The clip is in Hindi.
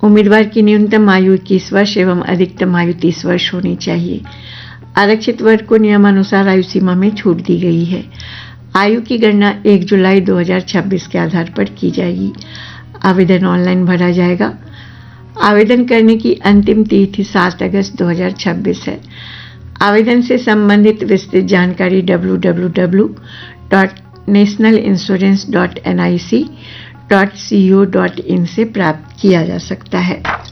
उम्मीदवार की न्यूनतम आयु 21 वर्ष एवं अधिकतम आयु 30 वर्ष होनी चाहिए। आरक्षित वर्ग को नियमानुसार आयु सीमा में छूट दी गई है। आयु की गणना 1 जुलाई 2026 के आधार पर की जाएगी। आवेदन ऑनलाइन भरा जाएगा। आवेदन करने की अंतिम तिथि 7 अगस्त 2026 है। आवेदन से संबंधित विस्तृत जानकारी www.nationalinsurance.nic.co.in से प्राप्त किया जा सकता है।